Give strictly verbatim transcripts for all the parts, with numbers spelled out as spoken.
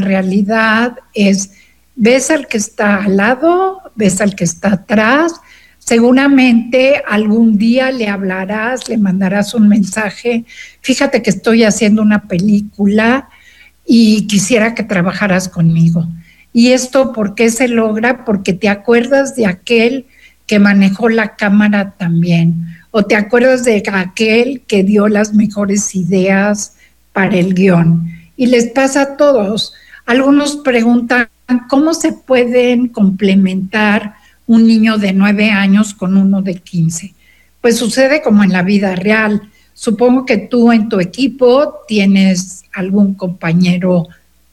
realidad es, ves al que está al lado, ves al que está atrás, seguramente algún día le hablarás, le mandarás un mensaje, fíjate que estoy haciendo una película y quisiera que trabajaras conmigo. ¿Y esto por qué se logra? Porque te acuerdas de aquel que manejó la cámara también, o te acuerdas de aquel que dio las mejores ideas para el guión. Y les pasa a todos. Algunos preguntan, ¿cómo se pueden complementar un niño de nueve años con uno de quince? Pues sucede como en la vida real. Supongo que tú en tu equipo tienes algún compañero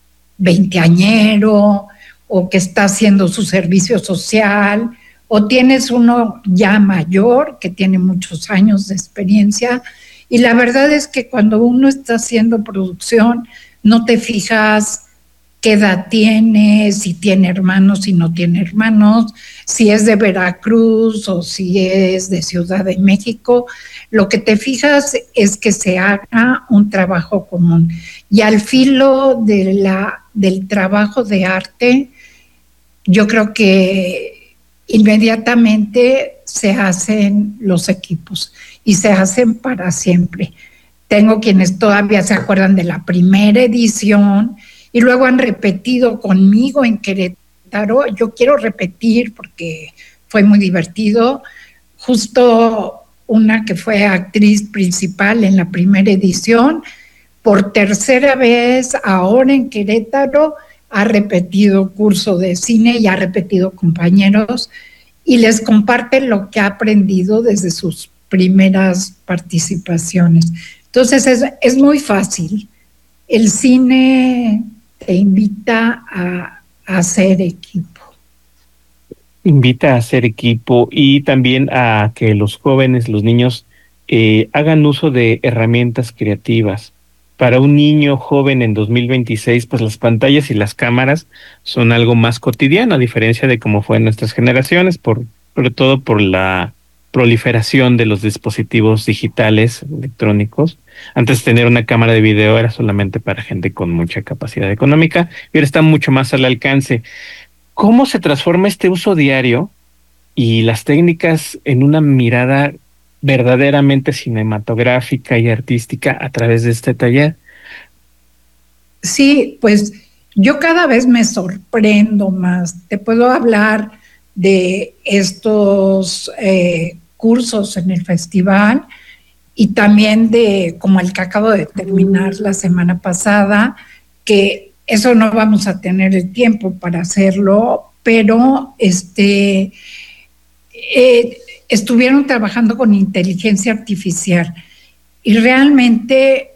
veinteañero o que está haciendo su servicio social, o tienes uno ya mayor que tiene muchos años de experiencia. Y la verdad es que cuando uno está haciendo producción, no te fijas qué edad tiene, si tiene hermanos, si no tiene hermanos, si es de Veracruz o si es de Ciudad de México. Lo que te fijas es que se haga un trabajo común. Y al filo de la, del trabajo de arte, yo creo que inmediatamente se hacen los equipos y se hacen para siempre. Tengo quienes todavía se acuerdan de la primera edición y luego han repetido conmigo en Querétaro. Yo quiero repetir porque fue muy divertido. Justo una que fue actriz principal en la primera edición, por tercera vez ahora en Querétaro, ha repetido curso de cine y ha repetido compañeros y les comparte lo que ha aprendido desde sus primeras participaciones. Entonces es, es muy fácil. El cine te invita a, a hacer equipo. Invita a hacer equipo y también a que los jóvenes, los niños, eh, hagan uso de herramientas creativas. Para un niño joven en dos mil veintiséis, pues las pantallas y las cámaras son algo más cotidiano, a diferencia de cómo fue en nuestras generaciones, por, sobre todo por la proliferación de los dispositivos digitales electrónicos. Antes tener una cámara de video era solamente para gente con mucha capacidad económica y ahora está mucho más al alcance. ¿Cómo se transforma este uso diario y las técnicas en una mirada verdaderamente cinematográfica y artística a través de este taller? Sí, pues yo cada vez me sorprendo más. Te puedo hablar de estos eh, cursos en el festival y también de como el que acabo de terminar la semana pasada, que eso no vamos a tener el tiempo para hacerlo, pero este, eh, estuvieron trabajando con inteligencia artificial y realmente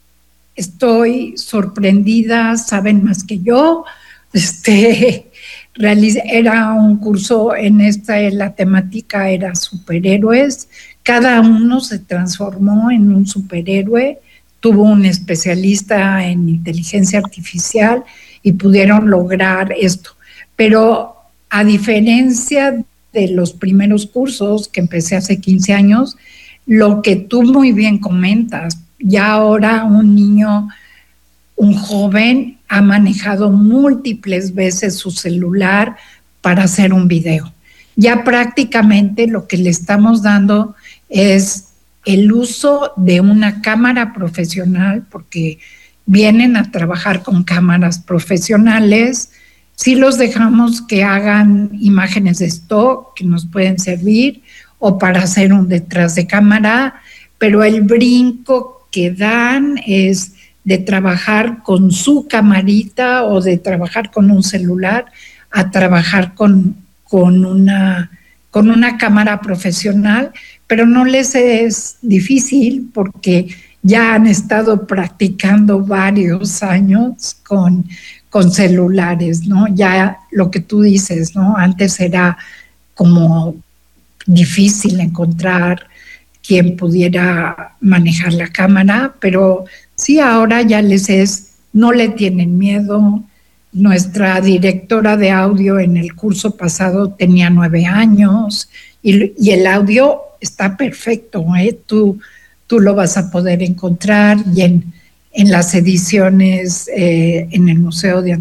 estoy sorprendida, saben más que yo. Este, era un curso en esta, la temática era superhéroes, cada uno se transformó en un superhéroe, tuvo un especialista en inteligencia artificial y pudieron lograr esto. Pero a diferencia de los primeros cursos que empecé hace quince años, lo que tú muy bien comentas, ya ahora un niño, un joven, ha manejado múltiples veces su celular para hacer un video. Ya prácticamente lo que le estamos dando es el uso de una cámara profesional, porque vienen a trabajar con cámaras profesionales. Sí los dejamos que hagan imágenes de stock que nos pueden servir o para hacer un detrás de cámara, pero el brinco que dan es de trabajar con su camarita o de trabajar con un celular a trabajar con, con, una, con una cámara profesional, pero no les es difícil porque ya han estado practicando varios años con, con celulares, ¿no? Ya lo que tú dices, ¿no? Antes era como difícil encontrar quien pudiera manejar la cámara, pero sí, ahora ya les es, no le tienen miedo. Nuestra directora de audio en el curso pasado tenía nueve años y, y el audio está perfecto, ¿eh? Tú, tú lo vas a poder encontrar y en, en las ediciones eh, en el Museo de